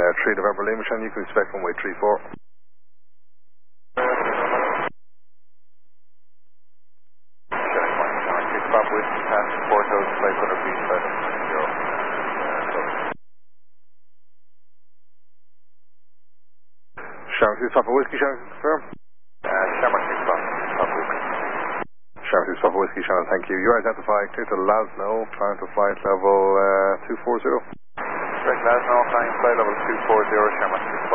3 November Lima, Shan, you can expect runway 34. Papa Whiskey, past 4,500 feet, 5 0. Sharma 6 Papa Whiskey, Shannon, confirm. Sharma 6 Papa Whiskey. Sharma 6 Papa Whiskey, Shannon, thank you. You're identified, clear to Lasno, climb to flight level 240. Correct, Lasno, flying flight level 240, Sharma 6.